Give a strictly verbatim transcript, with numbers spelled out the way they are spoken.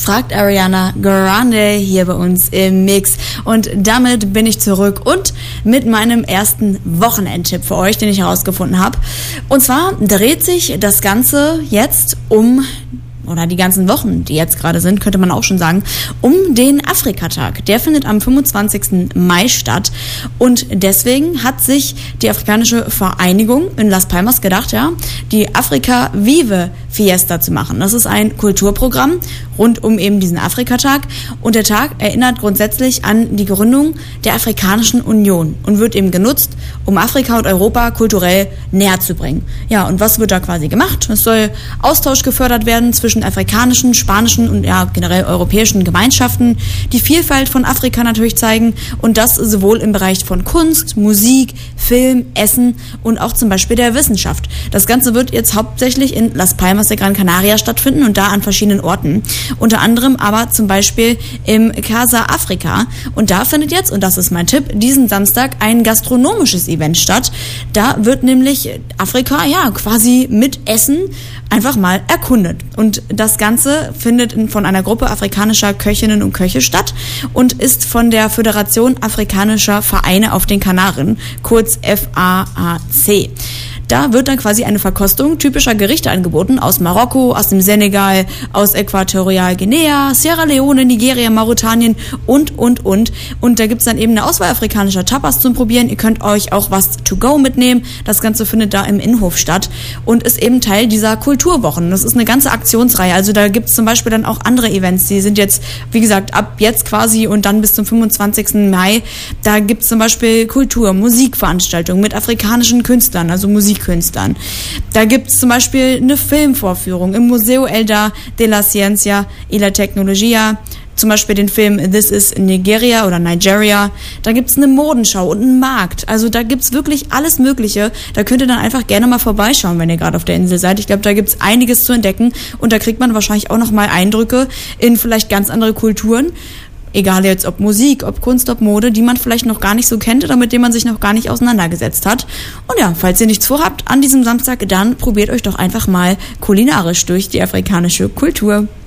fragt Ariana Grande hier bei uns im Mix. Und damit bin ich zurück und mit meinem ersten Wochenendtipp für euch, den ich herausgefunden habe. Und zwar dreht sich das Ganze jetzt um, oder die ganzen Wochen, die jetzt gerade sind, könnte man auch schon sagen, um den Afrikatag. Der findet am fünfundzwanzigsten Mai statt und deswegen hat sich die Afrikanische Vereinigung in Las Palmas gedacht, ja, die Afrika Vive Fiesta zu machen. Das ist ein Kulturprogramm rund um eben diesen Afrikatag und der Tag erinnert grundsätzlich an die Gründung der Afrikanischen Union und wird eben genutzt, um Afrika und Europa kulturell näher zu bringen. Ja, und was wird da quasi gemacht? Es soll Austausch gefördert werden zwischen afrikanischen, spanischen und ja generell europäischen Gemeinschaften, die Vielfalt von Afrika natürlich zeigen und das sowohl im Bereich von Kunst, Musik, Film, Essen und auch zum Beispiel der Wissenschaft. Das Ganze wird jetzt hauptsächlich in Las Palmas de Gran Canaria stattfinden und da an verschiedenen Orten. Unter anderem aber zum Beispiel im Casa Africa. Und da findet jetzt, und das ist mein Tipp, diesen Samstag ein gastronomisches Event statt. Da wird nämlich Afrika, ja, quasi mit Essen einfach mal erkundet. Und das Ganze findet von einer Gruppe afrikanischer Köchinnen und Köche statt und ist von der Föderation Afrikanischer Vereine auf den Kanaren, kurz F A A C. Da wird dann quasi eine Verkostung typischer Gerichte angeboten aus Marokko, aus dem Senegal, aus Äquatorialguinea, Sierra Leone, Nigeria, Mauretanien und, und, und. Und da gibt's dann eben eine Auswahl afrikanischer Tapas zum Probieren. Ihr könnt euch auch was to go mitnehmen. Das Ganze findet da im Innenhof statt und ist eben Teil dieser Kulturwochen. Das ist eine ganze Aktionsreihe. Also da gibt's zum Beispiel dann auch andere Events. Die sind jetzt, wie gesagt, ab jetzt quasi und dann bis zum fünfundzwanzigsten Mai. Da gibt's zum Beispiel Kultur-, Musikveranstaltungen mit afrikanischen Künstlern, also Musik Künstlern. Da gibt es zum Beispiel eine Filmvorführung im Museo Elda de la Ciencia y la Tecnología, zum Beispiel den Film This is Nigeria oder Nigeria. Da gibt es eine Modenschau und einen Markt. Also da gibt es wirklich alles Mögliche. Da könnt ihr dann einfach gerne mal vorbeischauen, wenn ihr gerade auf der Insel seid. Ich glaube, da gibt es einiges zu entdecken und da kriegt man wahrscheinlich auch nochmal Eindrücke in vielleicht ganz andere Kulturen. Egal jetzt ob Musik, ob Kunst, ob Mode, die man vielleicht noch gar nicht so kennt oder mit denen man sich noch gar nicht auseinandergesetzt hat. Und ja, falls ihr nichts vorhabt an diesem Samstag, dann probiert euch doch einfach mal kulinarisch durch die afrikanische Kultur.